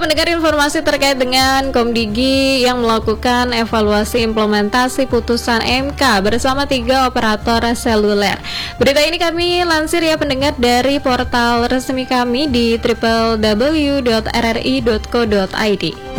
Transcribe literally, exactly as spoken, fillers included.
mendengar informasi terkait dengan Komdigi yang melakukan evaluasi implementasi putusan M K bersama tiga operator seluler. Berita ini kami lansir ya pendengar dari portal resmi kami di w w w titik r r i titik co titik i d.